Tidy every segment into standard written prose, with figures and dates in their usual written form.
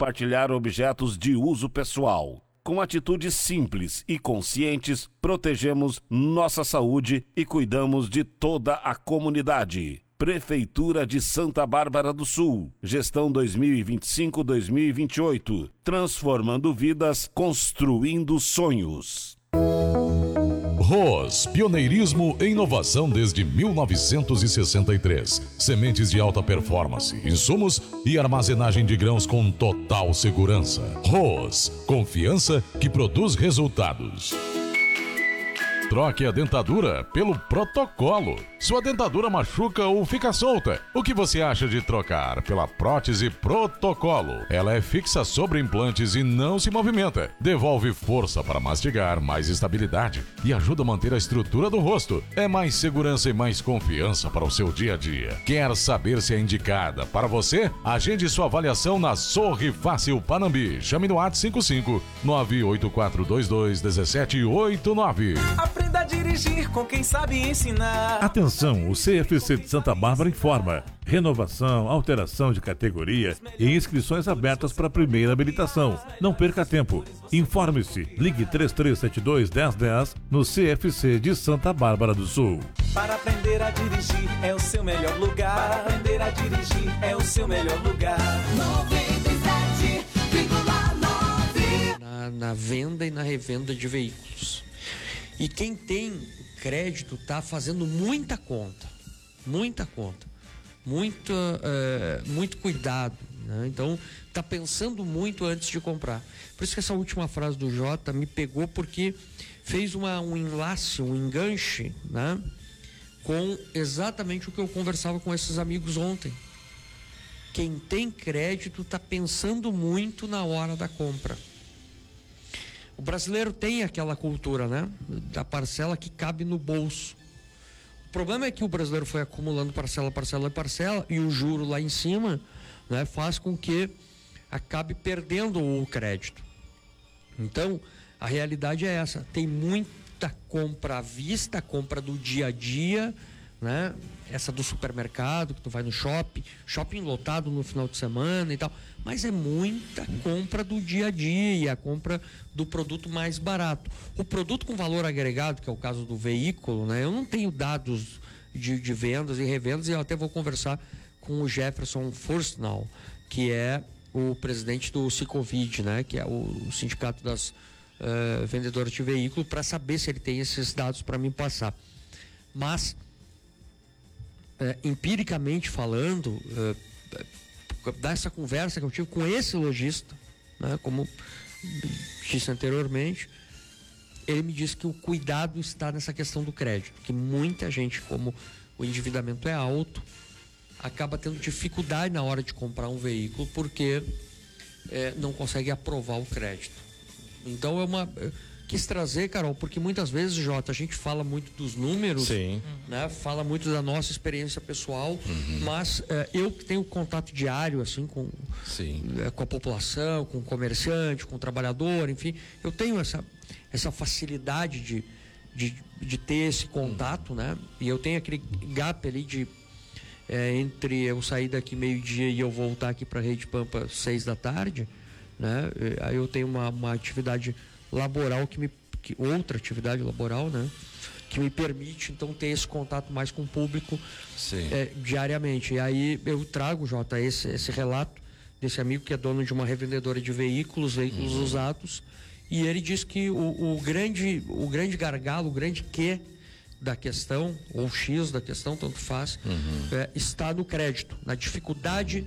compartilhar objetos de uso pessoal. Com atitudes simples e conscientes, protegemos nossa saúde e cuidamos de toda a comunidade. Prefeitura de Santa Bárbara do Sul. Gestão 2025-2028. Transformando vidas, construindo sonhos. ROS, pioneirismo e inovação desde 1963. Sementes de alta performance, insumos e armazenagem de grãos com total segurança. ROS, confiança que produz resultados. Troque a dentadura pelo Protocolo. Sua dentadura machuca ou fica solta. O que você acha de trocar pela prótese Protocolo? Ela é fixa sobre implantes e não se movimenta. Devolve força para mastigar, mais estabilidade e ajuda a manter a estrutura do rosto. É mais segurança e mais confiança para o seu dia a dia. Quer saber se é indicada para você? Agende sua avaliação na Sorri Fácil Panambi. Chame no WhatsApp 55 984221789. Aprenda a dirigir com quem sabe ensinar. Atenção, o CFC de Santa Bárbara informa. Renovação, alteração de categoria e inscrições abertas para a primeira habilitação. Não perca tempo. Informe-se. Ligue 3372-1010 no CFC de Santa Bárbara do Sul. Para aprender a dirigir é o seu melhor lugar. Para aprender a dirigir é o seu melhor lugar. 97,9 na venda e na revenda de veículos. E quem tem crédito está fazendo muita conta, muito cuidado, né? Então está pensando muito antes de comprar. Por isso que essa última frase do Jota me pegou, porque fez um enlace, um enganche, né, com exatamente o que eu conversava com esses amigos ontem. Quem tem crédito está pensando muito na hora da compra. O brasileiro tem aquela cultura, né, da parcela que cabe no bolso. O problema é que o brasileiro foi acumulando parcela e o juro lá em cima, né, faz com que acabe perdendo o crédito. Então, a realidade é essa. Tem muita compra à vista, compra do dia a dia, né? Essa do supermercado, que tu vai no shopping lotado no final de semana e tal, mas é muita compra do dia a dia, a compra do produto mais barato. O produto com valor agregado, que é o caso do veículo, né? Eu não tenho dados de vendas e revendas, e eu até vou conversar com o Jefferson Forstnall, que é o presidente do Cicovid, né? Que é o sindicato das vendedoras de veículo, para saber se ele tem esses dados para me passar. Mas empiricamente falando, dessa conversa que eu tive com esse lojista, né, como disse anteriormente, ele me disse que o cuidado está nessa questão do crédito, que muita gente, como o endividamento é alto, acaba tendo dificuldade na hora de comprar um veículo porque não consegue aprovar o crédito. Então quis trazer, Carol, porque muitas vezes, Jota, a gente fala muito dos números, sim, né? Fala muito da nossa experiência pessoal, mas eu que tenho contato diário assim com a população, com o comerciante, com o trabalhador, enfim, eu tenho essa facilidade de ter esse contato, né? E eu tenho aquele gap ali entre eu sair daqui meio-dia e eu voltar aqui para a Rede Pampa 6 da tarde, né? Aí eu tenho uma atividade laboral outra atividade laboral, né, que me permite então ter esse contato mais com o público diariamente. E aí eu trago, Jota, esse relato desse amigo que é dono de uma revendedora de veículos usados, e ele diz que o grande gargalo, o grande quê da questão, ou X da questão, tanto faz, está no crédito, na dificuldade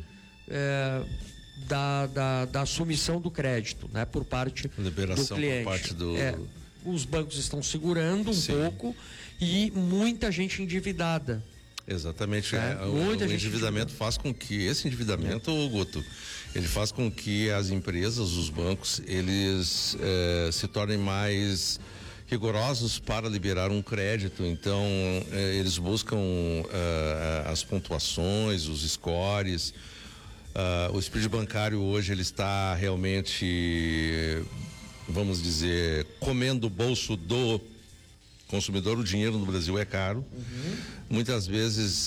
da assumição do crédito, né, por parte liberação do cliente. Por parte do... Os bancos estão segurando um pouco e muita gente endividada. Exatamente. O endividamento faz com que esse endividamento, Guto, ele faz com que as empresas, os bancos, eles se tornem mais rigorosos para liberar um crédito. Então, eles buscam as pontuações, os scores. O speed bancário hoje ele está realmente, vamos dizer, comendo o bolso do consumidor, o dinheiro no Brasil é caro. Muitas vezes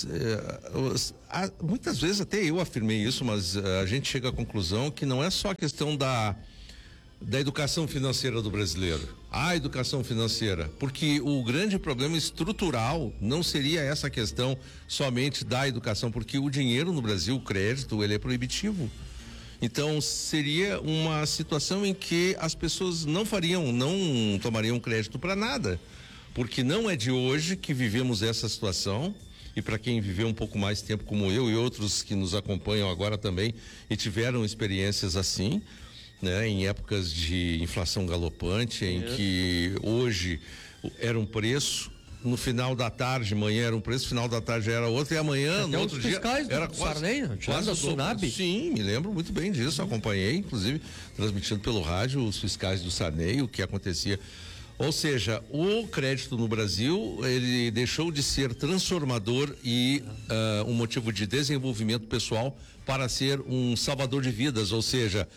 até eu afirmei isso, mas a gente chega à conclusão que não é só a questão da educação financeira do brasileiro, a educação financeira, porque o grande problema estrutural não seria essa questão somente da educação, porque o dinheiro no Brasil, o crédito, ele é proibitivo. Então seria uma situação em que as pessoas não tomariam crédito para nada, porque não é de hoje que vivemos essa situação. E para quem viveu um pouco mais tempo, como eu e outros que nos acompanham agora também e tiveram experiências assim, né, em épocas de inflação galopante, em que hoje era um preço, no final da tarde, manhã era um preço, final da tarde era outro, e amanhã, até no outro dia, era quase o Tsunami. Sim, me lembro muito bem disso, acompanhei, inclusive, transmitindo pelo rádio os fiscais do Sarney, o que acontecia. Ou seja, o crédito no Brasil, ele deixou de ser transformador e um motivo de desenvolvimento pessoal para ser um salvador de vidas, ou seja,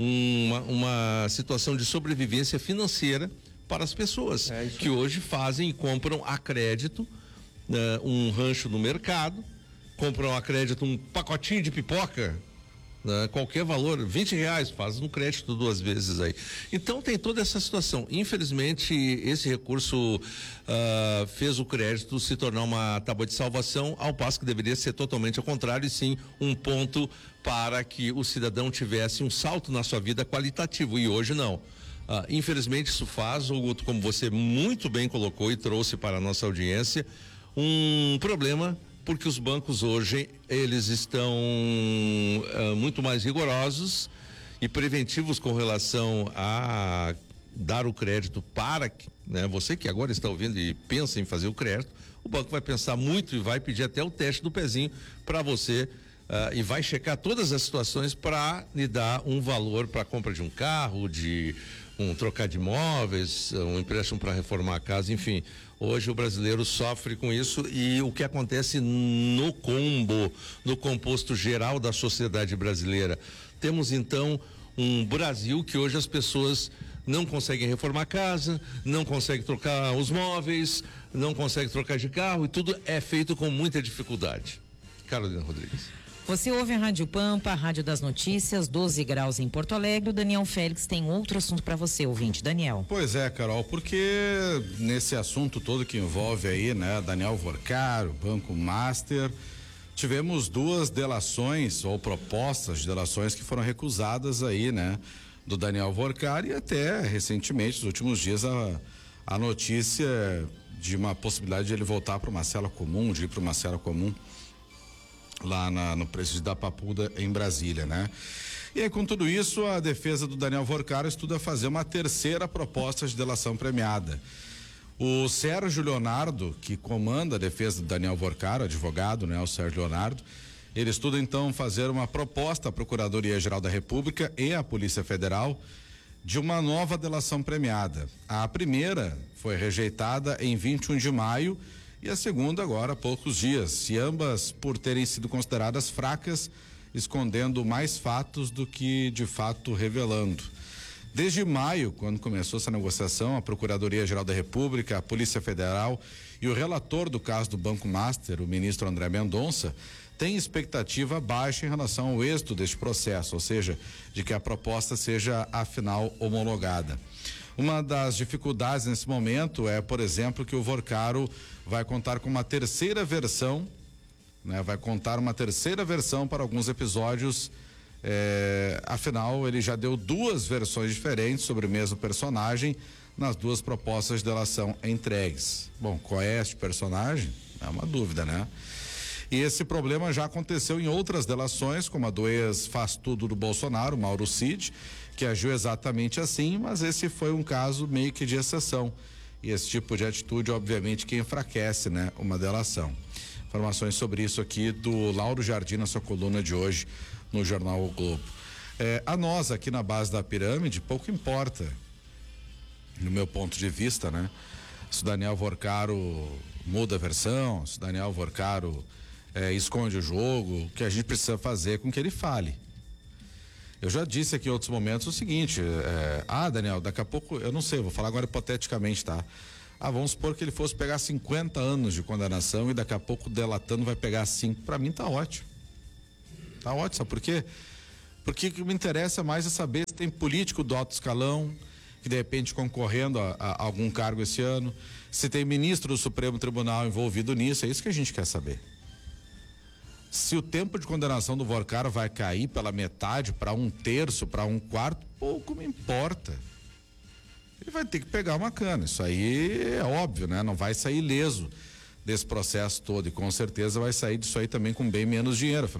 uma situação de sobrevivência financeira para as pessoas que hoje fazem e compram a crédito um rancho no mercado, compram a crédito um pacotinho de pipoca, qualquer valor, R$20, faz um crédito 2 vezes aí. Então tem toda essa situação. Infelizmente, esse recurso fez o crédito se tornar uma tábua de salvação, ao passo que deveria ser totalmente ao contrário, e sim um ponto para que o cidadão tivesse um salto na sua vida qualitativo, e hoje não. Infelizmente isso faz, Guto, como você muito bem colocou e trouxe para a nossa audiência, um problema, porque os bancos hoje, eles estão muito mais rigorosos e preventivos com relação a dar o crédito para, né, você que agora está ouvindo e pensa em fazer o crédito, o banco vai pensar muito e vai pedir até o teste do pezinho para você e vai checar todas as situações para lhe dar um valor para a compra de um carro, de trocar de imóveis, um empréstimo para reformar a casa, enfim. Hoje o brasileiro sofre com isso, e o que acontece no composto geral da sociedade brasileira. Temos então um Brasil que hoje as pessoas não conseguem reformar a casa, não conseguem trocar os móveis, não conseguem trocar de carro, e tudo é feito com muita dificuldade. Carolina Rodrigues. Você ouve a Rádio Pampa, a Rádio das Notícias, 12 graus em Porto Alegre. O Daniel Félix tem outro assunto para você, ouvinte. Daniel. Pois é, Carol, porque nesse assunto todo que envolve aí, né, Daniel Vorcaro, Banco Master, tivemos 2 delações ou propostas de delações que foram recusadas aí, né, do Daniel Vorcaro, e até recentemente, nos últimos dias, a notícia de uma possibilidade de ele voltar para uma cela comum, de ir para uma cela comum lá no presídio da Papuda, em Brasília, né? E aí, com tudo isso, a defesa do Daniel Vorcaro estuda fazer uma 3ª proposta de delação premiada. O Sérgio Leonardo, que comanda a defesa do Daniel Vorcaro, advogado, né? O Sérgio Leonardo, ele estuda então fazer uma proposta à Procuradoria-Geral da República e à Polícia Federal de uma nova delação premiada. A primeira foi rejeitada em 21 de maio e a segunda agora há poucos dias, e ambas por terem sido consideradas fracas, escondendo mais fatos do que de fato revelando. Desde maio, quando começou essa negociação, a Procuradoria-Geral da República, a Polícia Federal e o relator do caso do Banco Master, o ministro André Mendonça, têm expectativa baixa em relação ao êxito deste processo, ou seja, de que a proposta seja afinal homologada. Uma das dificuldades nesse momento é, por exemplo, que o Vorcaro vai contar com uma 3ª versão, né? Vai contar uma 3ª versão para alguns episódios, afinal ele já deu 2 versões diferentes sobre o mesmo personagem nas 2 propostas de delação entregues. Bom, qual é este personagem? É uma dúvida, né? E esse problema já aconteceu em outras delações, como a do ex-faz-tudo do Bolsonaro, Mauro Cid, que agiu exatamente assim, mas esse foi um caso meio que de exceção. E esse tipo de atitude, obviamente, que enfraquece, né, uma delação. Informações sobre isso aqui do Lauro Jardim, na sua coluna de hoje no jornal O Globo. A nós aqui na base da pirâmide, pouco importa, no meu ponto de vista, né? Se o Daniel Vorcaro muda a versão, se o Daniel Vorcaro esconde o jogo, o que a gente precisa fazer é com que ele fale. Eu já disse aqui em outros momentos o seguinte, Daniel, daqui a pouco, eu não sei, vou falar agora hipoteticamente, tá? vamos supor que ele fosse pegar 50 anos de condenação e daqui a pouco delatando vai pegar 5. Para mim tá ótimo. Tá ótimo, sabe por quê? Porque o que me interessa mais é saber se tem político do alto escalão que de repente concorrendo a algum cargo esse ano, se tem ministro do Supremo Tribunal envolvido nisso, é isso que a gente quer saber. Se o tempo de condenação do Vorcar vai cair pela metade, para 1/3, para 1/4, pouco me importa. Ele vai ter que pegar uma cana, isso aí é óbvio, né? Não vai sair ileso desse processo todo e com certeza vai sair disso aí também com bem menos dinheiro.